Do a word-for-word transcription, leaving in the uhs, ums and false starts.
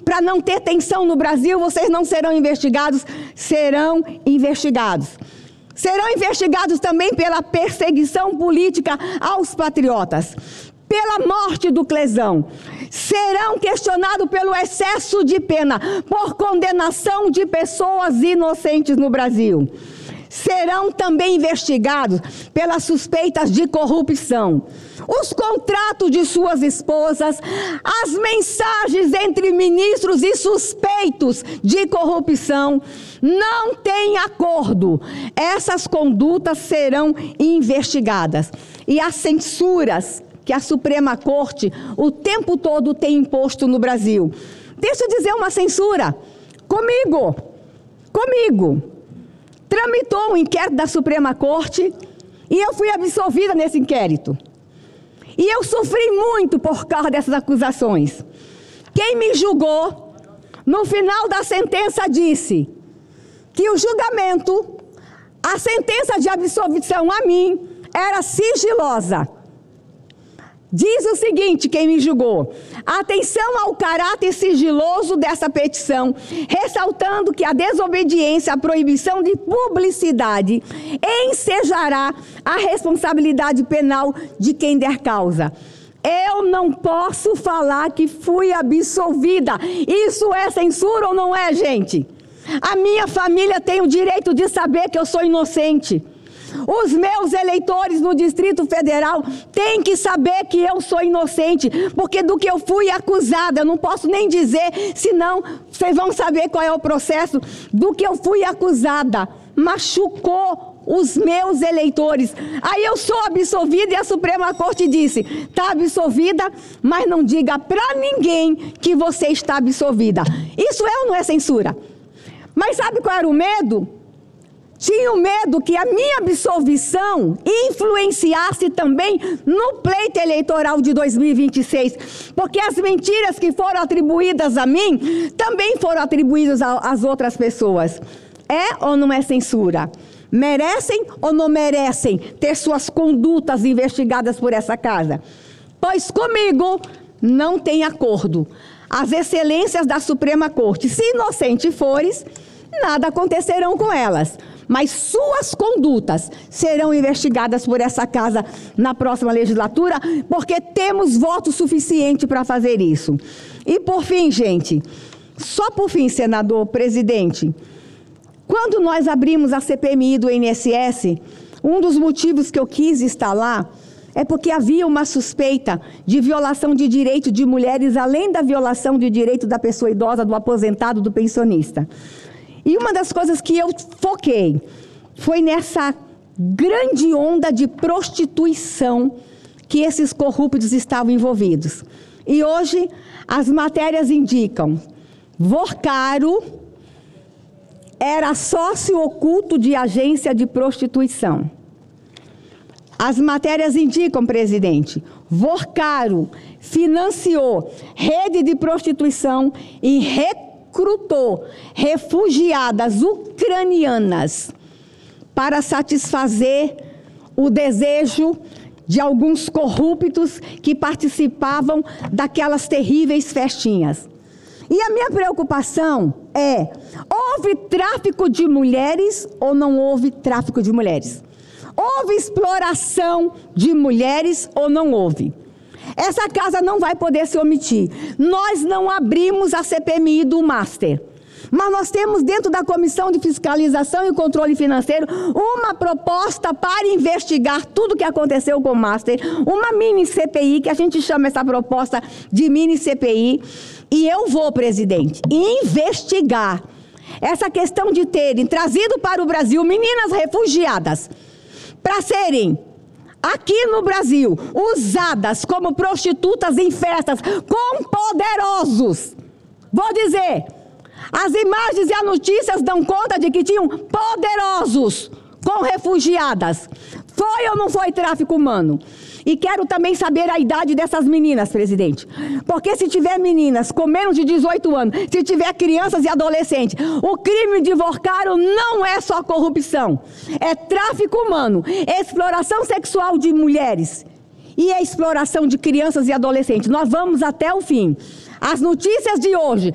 para não ter tensão no Brasil, vocês não serão investigados, serão investigados. Serão investigados também pela perseguição política aos patriotas, pela morte do Clesão. Serão questionados pelo excesso de pena, por condenação de pessoas inocentes no Brasil. Serão também investigados pelas suspeitas de corrupção. Os contratos de suas esposas, as mensagens entre ministros e suspeitos de corrupção, não tem acordo. Essas condutas serão investigadas. E as censuras que a Suprema Corte o tempo todo tem imposto no Brasil. Deixa eu dizer uma censura. Comigo, comigo. Tramitou um inquérito da Suprema Corte e eu fui absolvida nesse inquérito. E eu sofri muito por causa dessas acusações. Quem me julgou, no final da sentença, disse que o julgamento, a sentença de absolvição a mim, era sigilosa. Diz o seguinte, quem me julgou: atenção ao caráter sigiloso dessa petição, ressaltando que a desobediência à proibição de publicidade ensejará a responsabilidade penal de quem der causa. Eu não posso falar que fui absolvida. Isso é censura ou não é, gente? A minha família tem o direito de saber que eu sou inocente. Os meus eleitores no Distrito Federal têm que saber que eu sou inocente, porque do que eu fui acusada, eu não posso nem dizer, senão vocês vão saber qual é o processo do que eu fui acusada. Machucou os meus eleitores. Aí eu sou absolvida e a Suprema Corte disse: está absolvida, mas não diga para ninguém que você está absolvida. Isso é ou não é censura? Mas sabe qual era o medo? Tinha o medo que a minha absolvição influenciasse também no pleito eleitoral de dois mil e vinte e seis, porque as mentiras que foram atribuídas a mim também foram atribuídas às outras pessoas. É ou não é censura? Merecem ou não merecem ter suas condutas investigadas por essa casa? Pois comigo não tem acordo. As excelências da Suprema Corte, se inocente fores, nada acontecerão com elas. Mas suas condutas serão investigadas por essa casa na próxima legislatura, porque temos voto suficiente para fazer isso. E por fim, gente, só por fim, senador, presidente, quando nós abrimos a C P M I do I N S S, um dos motivos que eu quis estar lá é porque havia uma suspeita de violação de direito de mulheres, além da violação de direito da pessoa idosa, do aposentado, do pensionista. E uma das coisas que eu foquei foi nessa grande onda de prostituição que esses corruptos estavam envolvidos. E hoje as matérias indicam: Vorcaro era sócio oculto de agência de prostituição. As matérias indicam, presidente, Vorcaro financiou rede de prostituição e recursos recrutou refugiadas ucranianas para satisfazer o desejo de alguns corruptos que participavam daquelas terríveis festinhas. E a minha preocupação é: houve tráfico de mulheres ou não houve tráfico de mulheres? Houve exploração de mulheres ou não houve? Essa casa não vai poder se omitir. Nós não abrimos a C P M I do Master, mas nós temos dentro da Comissão de Fiscalização e Controle Financeiro uma proposta para investigar tudo o que aconteceu com o Master, uma mini C P I, que a gente chama essa proposta de mini C P I, e eu vou, presidente, investigar essa questão de terem trazido para o Brasil meninas refugiadas para serem aqui no Brasil usadas como prostitutas em festas com poderosos. Vou dizer, as imagens e as notícias dão conta de que tinham poderosos com refugiadas. Foi ou não foi tráfico humano? E quero também saber a idade dessas meninas, presidente. Porque se tiver meninas com menos de dezoito anos, se tiver crianças e adolescentes, o crime de Vorcaro não é só corrupção. É tráfico humano, é exploração sexual de mulheres e é exploração de crianças e adolescentes. Nós vamos até o fim. As notícias de hoje